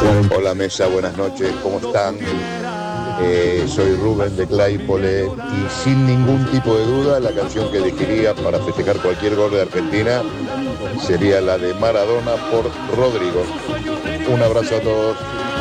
Hola mesa, buenas noches, ¿cómo están? Soy Rubén de Claypole y sin ningún tipo de duda la canción que elegiría para festejar cualquier gol de Argentina sería la de Maradona por Rodrigo. Un abrazo a todos.